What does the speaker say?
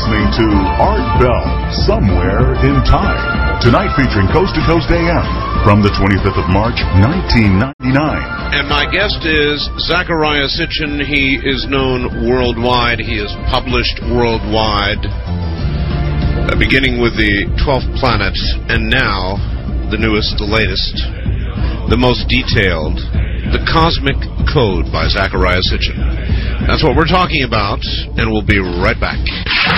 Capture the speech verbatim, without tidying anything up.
listening to Art Bell, Somewhere in Time. Tonight featuring Coast to Coast A M from the twenty-fifth of March, nineteen ninety-nine. And my guest is Zecharia Sitchin. He is known worldwide. He is published worldwide, uh, beginning with the twelfth Planet, and now the newest, the latest, the most detailed, The Cosmic Code by Zecharia Sitchin. That's what we're talking about, and we'll be right back.